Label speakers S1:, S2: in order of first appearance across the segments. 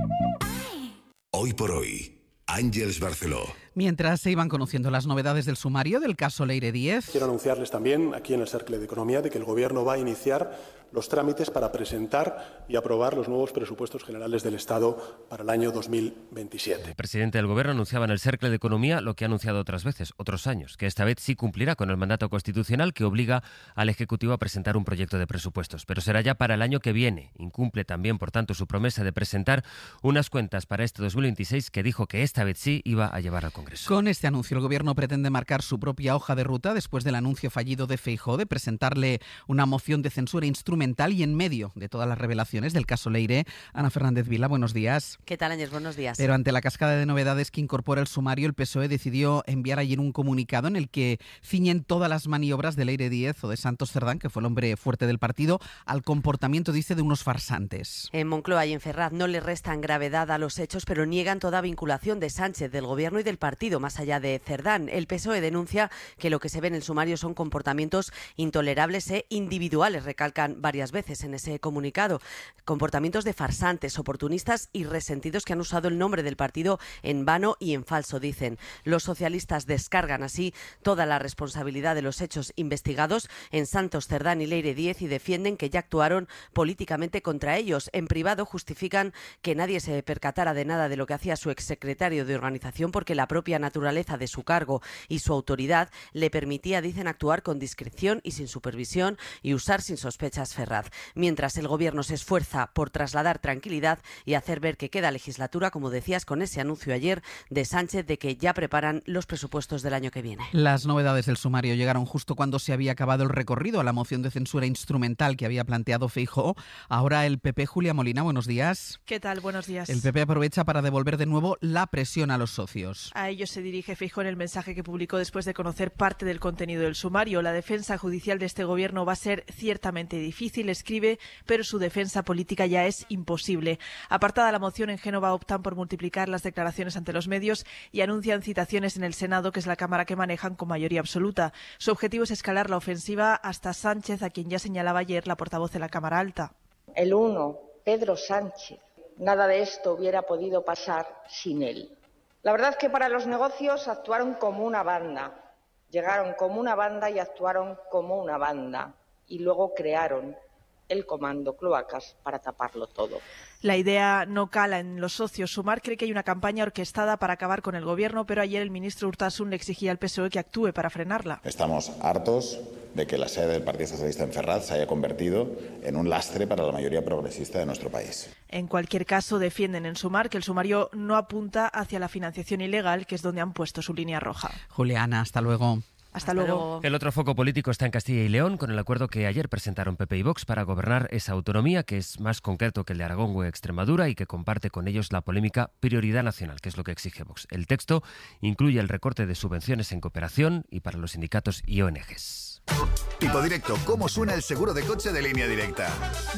S1: Hoy por hoy, Àngels Barceló.
S2: Mientras se iban conociendo las novedades del sumario del caso Leire Díez.
S3: Quiero anunciarles también aquí en el Cercle de Economía de que el Gobierno va a iniciar los trámites para presentar y aprobar los nuevos presupuestos generales del Estado para el año 2027.
S4: El presidente del Gobierno anunciaba en el Cercle de Economía lo que ha anunciado otras veces, otros años, que esta vez sí cumplirá con el mandato constitucional que obliga al Ejecutivo a presentar un proyecto de presupuestos, pero será ya para el año que viene. Incumple también, por tanto, su promesa de presentar unas cuentas para este 2026 que dijo que esta vez sí iba a llevar al Congreso.
S2: Con este anuncio, el Gobierno pretende marcar su propia hoja de ruta después del anuncio fallido de Feijóo de presentarle una moción de censura instrumental y en medio de todas las revelaciones del caso Leire. Ana Fernández Vila, buenos días.
S5: ¿Qué tal, Ángels? Buenos días.
S2: Pero ante la cascada de novedades que incorpora el sumario, el PSOE decidió enviar ayer un comunicado en el que ciñen todas las maniobras de Leire Díez o de Santos Cerdán, que fue el hombre fuerte del partido, al comportamiento, dice, de unos farsantes.
S5: En Moncloa y en Ferraz no le restan gravedad a los hechos, pero niegan toda vinculación de Sánchez, del Gobierno y del partido, más allá de Cerdán. El PSOE denuncia que lo que se ve en el sumario son comportamientos intolerables e individuales, recalcan varias veces en ese comunicado. Comportamientos de farsantes, oportunistas y resentidos que han usado el nombre del partido en vano y en falso, dicen. Los socialistas descargan así toda la responsabilidad de los hechos investigados en Santos Cerdán y Leire Díez y defienden que ya actuaron políticamente contra ellos. En privado justifican que nadie se percatara de nada de lo que hacía su exsecretario de organización porque la propia naturaleza de su cargo y su autoridad le permitía, dicen, actuar con discreción y sin supervisión y usar sin sospechas Ferraz. Mientras el Gobierno se esfuerza por trasladar tranquilidad y hacer ver que queda legislatura, como decías, con ese anuncio ayer de Sánchez de que ya preparan los presupuestos del año que viene.
S2: Las novedades del sumario llegaron justo cuando se había acabado el recorrido a la moción de censura instrumental que había planteado Feijóo. Ahora el PP, Julia Molina, buenos días.
S6: ¿Qué tal? Buenos días.
S2: El PP aprovecha para devolver de nuevo la presión a los socios.
S6: A ellos se dirige Feijóo en el mensaje que publicó después de conocer parte del contenido del sumario. La defensa judicial de este Gobierno va a ser ciertamente difícil, escribe, pero su defensa política ya es imposible. Apartada la moción, en Génova optan por multiplicar las declaraciones ante los medios y anuncian citaciones en el Senado, que es la Cámara que manejan con mayoría absoluta. Su objetivo es escalar la ofensiva hasta Sánchez, a quien ya señalaba ayer la portavoz de la Cámara Alta.
S7: El uno, Pedro Sánchez. Nada de esto hubiera podido pasar sin él. La verdad es que para los negocios actuaron como una banda. Llegaron como una banda y actuaron como una banda. Y luego crearon el comando Cloacas para taparlo todo.
S6: La idea no cala en los socios. Sumar cree que hay una campaña orquestada para acabar con el Gobierno, pero ayer el ministro Urtasun le exigía al PSOE que actúe para frenarla.
S8: Estamos hartos de que la sede del Partido Socialista en Ferraz se haya convertido en un lastre para la mayoría progresista de nuestro país.
S6: En cualquier caso, defienden en Sumar que el sumario no apunta hacia la financiación ilegal, que es donde han puesto su línea roja.
S2: Juliana, hasta luego.
S6: Hasta luego.
S4: El otro foco político está en Castilla y León, con el acuerdo que ayer presentaron PP y Vox para gobernar esa autonomía, que es más concreto que el de Aragón o Extremadura y que comparte con ellos la polémica prioridad nacional, que es lo que exige Vox. El texto incluye el recorte de subvenciones en cooperación y para los sindicatos y ONGs.
S9: Tipo directo, ¿cómo suena el seguro de coche de Línea Directa?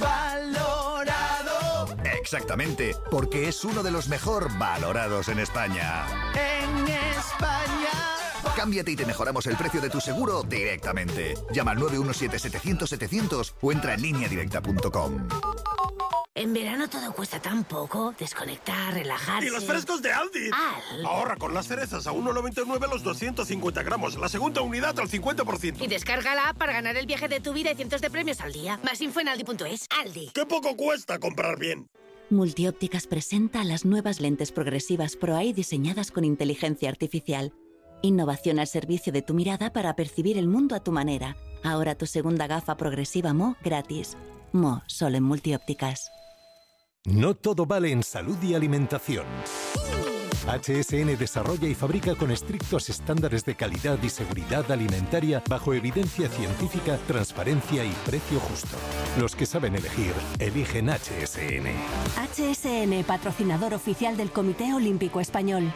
S10: Valorado.
S9: Exactamente, porque es uno de los mejor valorados en España.
S10: En España.
S9: Cámbiate y te mejoramos el precio de tu seguro directamente. Llama al 917-700-700 o entra en lineadirecta.com.
S11: En verano todo cuesta tan poco. Desconectar, relajarse.
S12: ¡Y los frescos de Aldi! Ahorra con las cerezas a 1,99 los 250 gramos. La segunda unidad al 50%.
S11: Y descarga la app para ganar el viaje de tu vida y cientos de premios al día. Más info en aldi.es. Aldi.
S12: ¡Qué poco cuesta comprar bien!
S13: Multiópticas presenta las nuevas lentes progresivas Pro Eye diseñadas con inteligencia artificial. Innovación al servicio de tu mirada para percibir el mundo a tu manera. Ahora tu segunda gafa progresiva Mo gratis. Mo, solo en Multiópticas.
S14: No todo vale en salud y alimentación. HSN desarrolla y fabrica con estrictos estándares de calidad y seguridad alimentaria bajo evidencia científica, transparencia y precio justo. Los que saben elegir, eligen HSN.
S15: HSN, patrocinador oficial del Comité Olímpico Español.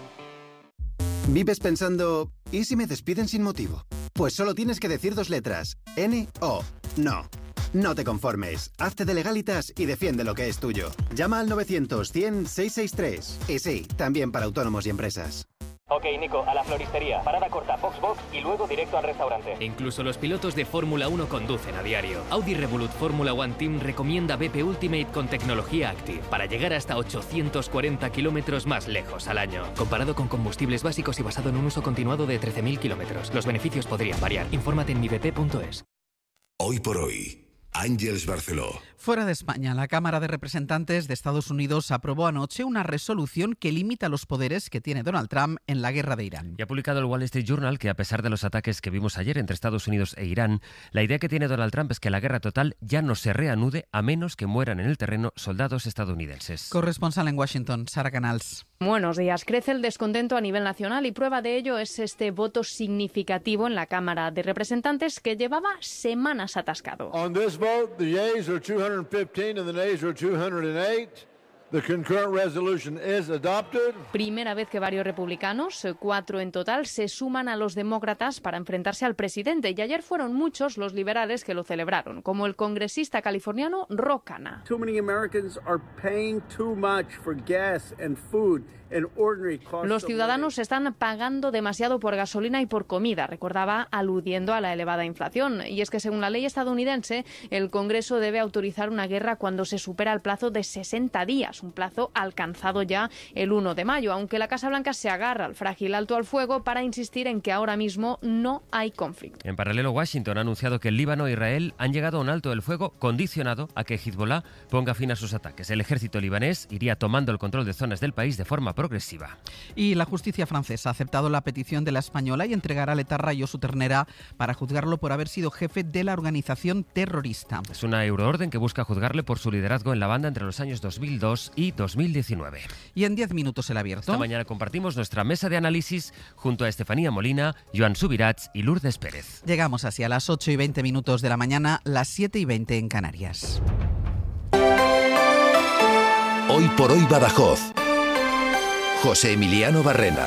S16: ¿Vives pensando, ¿y si me despiden sin motivo? Pues solo tienes que decir 2 letras, N-O. No. No te conformes. Hazte de Legalitas y defiende lo que es tuyo. Llama al 900 100 663. Y sí, también para autónomos y empresas.
S17: Ok, Nico, a la floristería. Parada corta, Foxbox y luego directo al restaurante.
S18: Incluso los pilotos de Fórmula 1 conducen a diario. Audi Revolut Fórmula One Team recomienda BP Ultimate con tecnología Active para llegar hasta 840 kilómetros más lejos al año. Comparado con combustibles básicos y basado en un uso continuado de 13.000 kilómetros. Los beneficios podrían variar. Infórmate en mibp.es.
S1: Hoy por hoy, Ángeles Barceló.
S2: Fuera de España, la Cámara de Representantes de Estados Unidos aprobó anoche una resolución que limita los poderes que tiene Donald Trump en la guerra de Irán.
S4: Y ha publicado el Wall Street Journal que, a pesar de los ataques que vimos ayer entre Estados Unidos e Irán, la idea que tiene Donald Trump es que la guerra total ya no se reanude a menos que mueran en el terreno soldados estadounidenses.
S2: Corresponsal en Washington, Sara Canals.
S19: Buenos días. Crece el descontento a nivel nacional y prueba de ello es este voto significativo en la Cámara de Representantes que llevaba semanas atascado.
S20: On this vote, the yeas are 215 and the nays are 208. The concurrent resolution is adopted.
S19: Primera vez que varios republicanos, 4 en total, se suman a los demócratas para enfrentarse al presidente. Y ayer fueron muchos los liberales que lo celebraron, como el congresista californiano Ro Khanna.
S21: Too many Americans are paying too much for gas and food.
S19: Los ciudadanos están pagando demasiado por gasolina y por comida, recordaba, aludiendo a la elevada inflación. Y es que según la ley estadounidense, el Congreso debe autorizar una guerra cuando se supera el plazo de 60 días, un plazo alcanzado ya el 1 de mayo, aunque la Casa Blanca se agarra al frágil alto al fuego para insistir en que ahora mismo no hay conflicto.
S4: En paralelo, Washington ha anunciado que el Líbano e Israel han llegado a un alto del fuego condicionado a que Hezbollah ponga fin a sus ataques. El ejército libanés iría tomando el control de zonas del país de forma progresiva.
S2: Y la justicia francesa ha aceptado la petición de la española y entregará a Letarra y Josu Ternera para juzgarlo por haber sido jefe de la organización terrorista.
S4: Es una euroorden que busca juzgarle por su liderazgo en la banda entre los años 2002 y 2019.
S2: Y en 10 minutos el abierto.
S4: Esta mañana compartimos nuestra mesa de análisis junto a Estefanía Molina, Joan Subirats y Lourdes Pérez.
S2: Llegamos así a las 8:20 de la mañana, las 7:20 en Canarias.
S1: Hoy por hoy Badajoz. José Emiliano Barrena.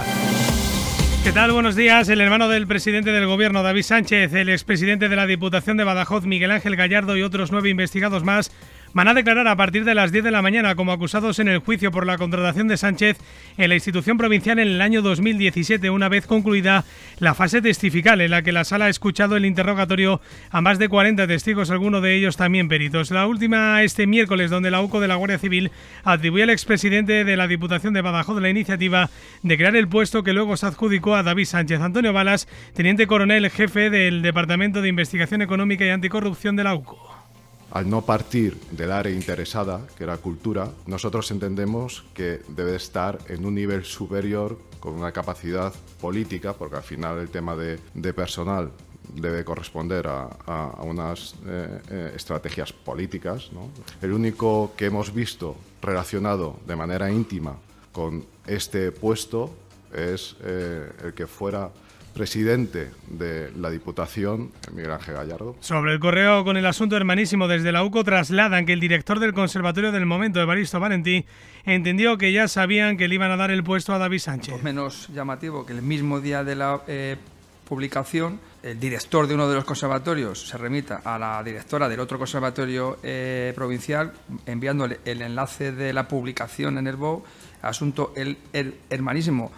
S22: ¿Qué tal? Buenos días. El hermano del presidente del Gobierno, David Sánchez, el expresidente de la Diputación de Badajoz, Miguel Ángel Gallardo, y otros 9 investigados más van a declarar a partir de las 10 de la mañana como acusados en el juicio por la contratación de Sánchez en la institución provincial en el año 2017, una vez concluida la fase testifical en la que la sala ha escuchado el interrogatorio a más de 40 testigos, algunos de ellos también peritos. La última este miércoles, donde la UCO de la Guardia Civil atribuye al expresidente de la Diputación de Badajoz la iniciativa de crear el puesto que luego se adjudicó a David Sánchez. Antonio Balas, teniente coronel jefe del Departamento de Investigación Económica y Anticorrupción de la UCO.
S23: Al no partir del área interesada, que era cultura, nosotros entendemos que debe estar en un nivel superior con una capacidad política, porque al final el tema de personal debe corresponder a unas estrategias políticas, ¿no? El único que hemos visto relacionado de manera íntima con este puesto es el que fuera presidente de la Diputación, Miguel Ángel Gallardo.
S22: Sobre el correo con el asunto hermanísimo, desde la UCO trasladan que el director del Conservatorio del momento, Evaristo Valentí, entendió que ya sabían que le iban a dar el puesto a David Sánchez.
S24: Menos llamativo que el mismo día de la publicación, el director de uno de los conservatorios se remita a la directora del otro conservatorio provincial, enviándole el enlace de la publicación en el BOE, asunto el hermanísimo.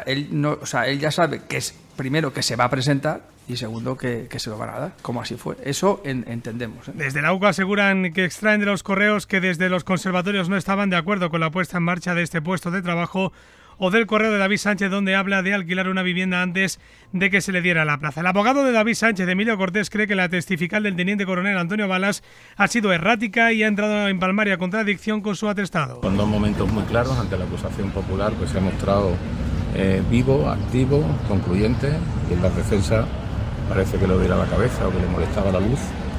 S24: Él ya sabe que es, primero, que se va a presentar y segundo, que se lo van a dar, como así fue. Eso entendemos.
S22: Desde la UCO aseguran que extraen de los correos que desde los conservatorios no estaban de acuerdo con la puesta en marcha de este puesto de trabajo, o del correo de David Sánchez, donde habla de alquilar una vivienda antes de que se le diera la plaza. El abogado de David Sánchez, Emilio Cortés, cree que la testifical del teniente coronel Antonio Balas ha sido errática y ha entrado en palmaria contradicción con su atestado.
S25: Con 2 momentos muy claros ante la acusación popular, pues se ha mostrado vivo, activo, concluyente, y en la defensa parece que le hubiera la cabeza o que le molestaba la luz,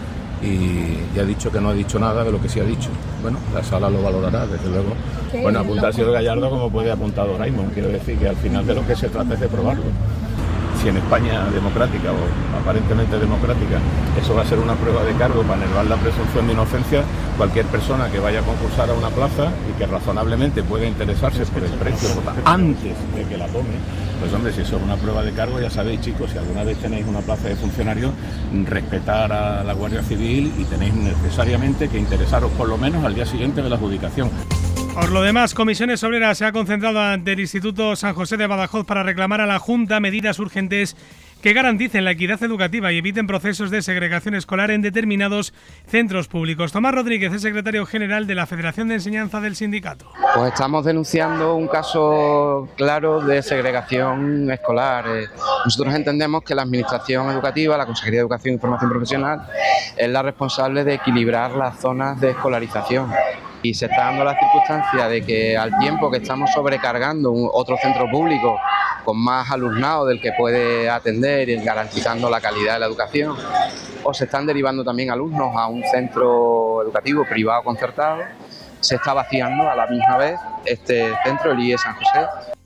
S25: y ya ha dicho que no ha dicho nada de lo que sí ha dicho. Bueno, la sala lo valorará, desde luego. Bueno, apuntar al señor Gallardo como puede apuntar a Raymond. Quiero decir que al final de lo que se trata es de probarlo. Si en España democrática o aparentemente democrática eso va a ser una prueba de cargo para enervar la presunción de inocencia, cualquier persona que vaya a concursar a una plaza y que razonablemente pueda interesarse por el precio antes de que la tome, pues hombre, si eso es una prueba de cargo, ya sabéis, chicos, si alguna vez tenéis una plaza de funcionario, respetar a la Guardia Civil y tenéis necesariamente que interesaros por lo menos al día siguiente de la adjudicación.
S22: Por lo demás, Comisiones Obreras se ha concentrado ante el Instituto San José de Badajoz para reclamar a la Junta medidas urgentes que garanticen la equidad educativa y eviten procesos de segregación escolar en determinados centros públicos. Tomás Rodríguez es secretario general de la Federación de Enseñanza del sindicato.
S3: Pues estamos denunciando un caso claro de segregación escolar. Nosotros entendemos que la Administración Educativa, la Consejería de Educación y Formación Profesional, es la responsable de equilibrar las zonas de escolarización. Y se está dando la circunstancia de que al tiempo que estamos sobrecargando otro centro público con más alumnado del que puede atender y garantizando la calidad de la educación, o se están derivando también alumnos a un centro educativo privado concertado, se está vaciando a la misma vez este centro, el IE San José.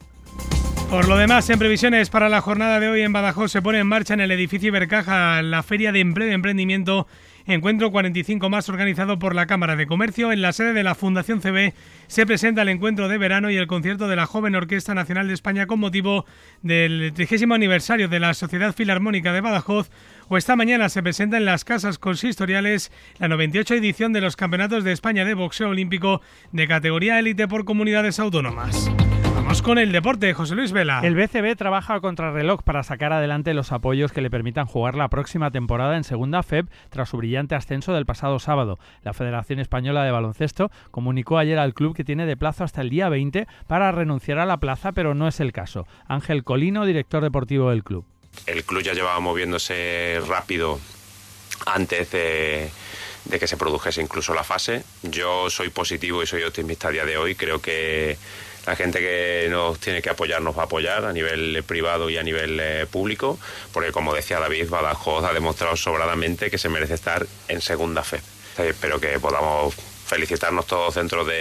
S22: Por lo demás, en previsiones para la jornada de hoy en Badajoz, se pone en marcha en el edificio Ibercaja la Feria de Empleo y Emprendimiento, encuentro 45 más organizado por la Cámara de Comercio. En la sede de la Fundación CB se presenta el encuentro de verano y el concierto de la Joven Orquesta Nacional de España con motivo del 30º aniversario de la Sociedad Filarmónica de Badajoz. O esta mañana se presenta en las casas consistoriales la 98 edición de los Campeonatos de España de Boxeo Olímpico de categoría élite por comunidades autónomas. Vamos con el deporte, José Luis Vela.
S5: El BCB trabaja a contrarreloj para sacar adelante los apoyos que le permitan jugar la próxima temporada en Segunda FEB tras su brillante ascenso del pasado sábado. La Federación Española de Baloncesto comunicó ayer al club que tiene de plazo hasta el día 20 para renunciar a la plaza, pero no es el caso. Ángel Colino, director deportivo del club.
S6: El club ya llevaba moviéndose rápido antes de que se produjese incluso la fase. Yo soy positivo y soy optimista a día de hoy. Creo que la gente que nos tiene que apoyar nos va a apoyar a nivel privado y a nivel público, porque como decía David, Badajoz ha demostrado sobradamente que se merece estar en Segunda FEB. Espero que podamos felicitarnos todos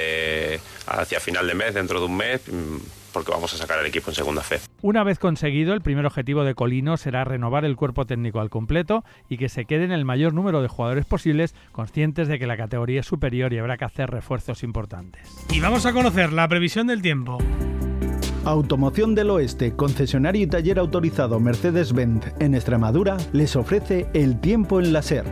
S6: hacia final de mes, dentro de un mes, porque vamos a sacar al equipo en Segunda FEB.
S5: Una vez conseguido, el primer objetivo de Colino será renovar el cuerpo técnico al completo y que se queden el mayor número de jugadores posibles, conscientes de que la categoría es superior y habrá que hacer refuerzos importantes.
S22: Y vamos a conocer la previsión del tiempo.
S7: Automoción del Oeste, concesionario y taller autorizado Mercedes-Benz en Extremadura, les ofrece el tiempo en la SER.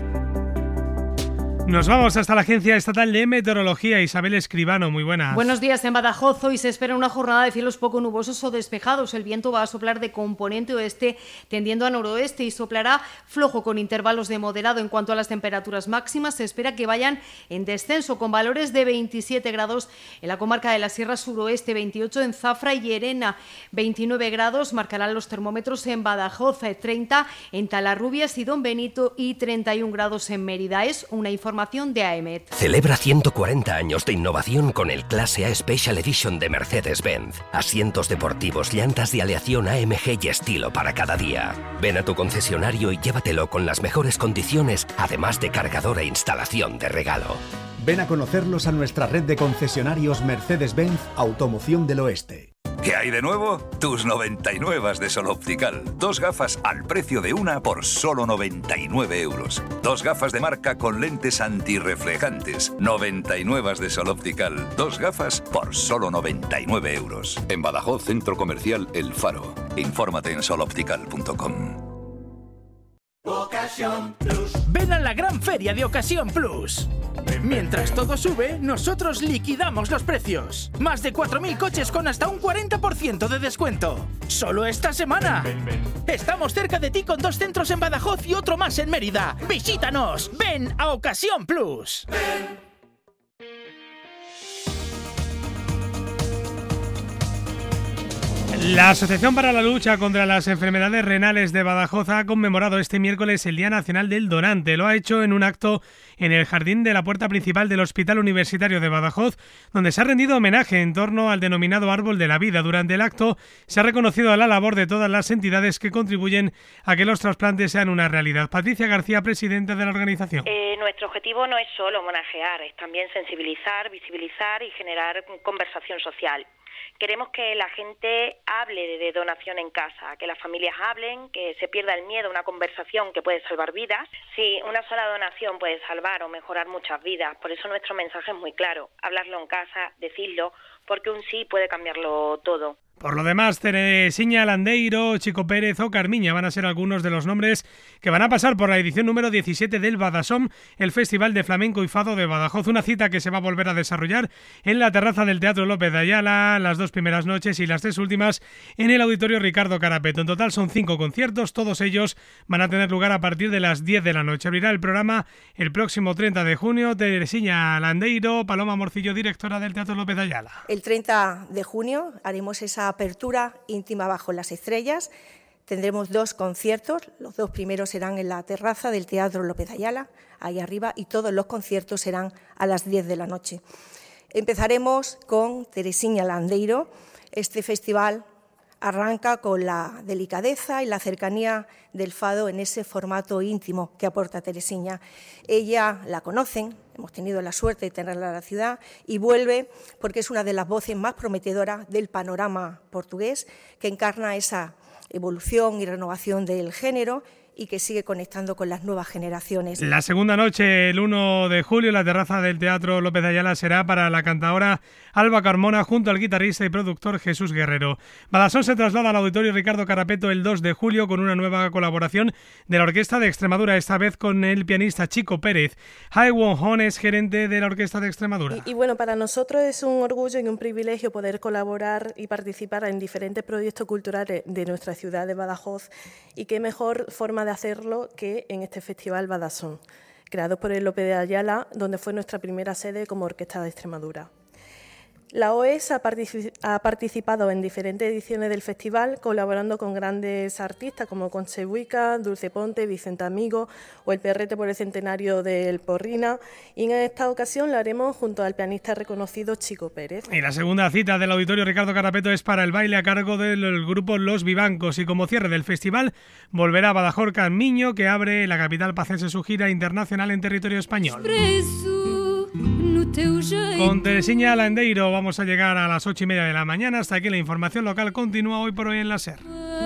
S22: Nos vamos hasta la Agencia Estatal de Meteorología. Isabel Escribano, muy buenas.
S8: Buenos días. En Badajoz hoy se espera una jornada de cielos poco nubosos o despejados. El viento va a soplar de componente oeste tendiendo a noroeste y soplará flojo con intervalos de moderado. En cuanto a las temperaturas máximas, se espera que vayan en descenso con valores de 27 grados en la comarca de la Sierra Suroeste, 28 en Zafra y Llerena, 29 grados marcarán los termómetros en Badajoz, 30 en Talarrubias y Don Benito y 31 grados en Mérida. Es una información de AEMET.
S1: Celebra 140 años de innovación con el Clase A Special Edition de Mercedes-Benz. Asientos deportivos, llantas de aleación AMG y estilo para cada día. Ven a tu concesionario y llévatelo con las mejores condiciones, además de cargador e instalación de regalo.
S26: Ven a conocerlos a nuestra red de concesionarios Mercedes-Benz Automoción del Oeste.
S27: ¿Qué hay de nuevo? Tus 99 de Sol Optical. 2 gafas al precio de una por solo 99 euros. 2 gafas de marca con lentes antirreflejantes. 99 de Sol Optical. 2 gafas por solo 99 euros.
S28: En Badajoz, Centro Comercial El Faro.
S27: Infórmate en soloptical.com.
S10: Ocasión Plus.
S29: Ven a la gran feria de Ocasión Plus. Mientras todo sube, nosotros liquidamos los precios. Más de 4.000 coches con hasta un 40% de descuento. Solo esta semana. Estamos cerca de ti con 2 centros en Badajoz y otro más en Mérida. Visítanos. Ven a Ocasión Plus.
S22: La Asociación para la Lucha contra las Enfermedades Renales de Badajoz ha conmemorado este miércoles el Día Nacional del Donante. Lo ha hecho en un acto en el jardín de la puerta principal del Hospital Universitario de Badajoz, donde se ha rendido homenaje en torno al denominado Árbol de la Vida. Durante el acto se ha reconocido la labor de todas las entidades que contribuyen a que los trasplantes sean una realidad. Patricia García, presidenta de la organización.
S30: Nuestro objetivo no es solo homenajear, es también sensibilizar, visibilizar y generar conversación social. Queremos que la gente hable de donación en casa, que las familias hablen, que se pierda el miedo a una conversación que puede salvar vidas. Sí, una sola donación puede salvar o mejorar muchas vidas, por eso nuestro mensaje es muy claro, hablarlo en casa, decirlo, porque un sí puede cambiarlo todo.
S22: Por lo demás, Teresiña Landeiro, Chico Pérez o Carmiña van a ser algunos de los nombres que van a pasar por la edición número 17 del Badasom, el Festival de Flamenco y Fado de Badajoz. Una cita que se va a volver a desarrollar en la terraza del Teatro López de Ayala, las 2 primeras noches y las 3 últimas en el Auditorio Ricardo Carapeto. En total son 5 conciertos, todos ellos van a tener lugar a partir de las 10 de la noche. Abrirá el programa el próximo 30 de junio. Teresiña Landeiro, Paloma Morcillo, directora del Teatro López de Ayala.
S9: El 30 de junio haremos esa apertura íntima bajo las estrellas. Tendremos 2 conciertos, los 2 primeros serán en la terraza del Teatro López de Ayala, ahí arriba, y todos los conciertos serán a las 10 de la noche. Empezaremos con Teresiña Landeiro. Este festival arranca con la delicadeza y la cercanía del fado en ese formato íntimo que aporta Teresiña. Ella la conocen, hemos tenido la suerte de tenerla en la ciudad, y vuelve porque es una de las voces más prometedoras del panorama portugués, que encarna esa evolución y renovación del género y que sigue conectando con las nuevas generaciones.
S22: La segunda noche, el 1 de julio, la terraza del Teatro López de Ayala será para la cantadora Alba Carmona junto al guitarrista y productor Jesús Guerrero. Badasom se traslada al Auditorio Ricardo Carapeto el 2 de julio con una nueva colaboración de la Orquesta de Extremadura, esta vez con el pianista Chico Pérez. Hai Won Hon es gerente de la Orquesta de Extremadura.
S11: Y bueno, para nosotros es un orgullo y un privilegio poder colaborar y participar en diferentes proyectos culturales de nuestra ciudad de Badajoz, y qué mejor forma de hacerlo que en este Festival Badasom, creado por el López de Ayala, donde fue nuestra primera sede como Orquesta de Extremadura. La OES ha participado en diferentes ediciones del festival, colaborando con grandes artistas como Conche Buica, Dulce Ponte, Vicente Amigo o el Perrete por el centenario del Porrina, y en esta ocasión lo haremos junto al pianista reconocido Chico Pérez.
S22: Y la segunda cita del Auditorio Ricardo Carapeto es para el baile a cargo del grupo Los Vivancos, y como cierre del festival volverá a Badajoz Carmiño, que abre la capital pacense su gira internacional en territorio español. Con Teresiña Landeiro vamos a llegar a las 8:30 de la mañana. Hasta aquí la información local continúa hoy por hoy en la SER.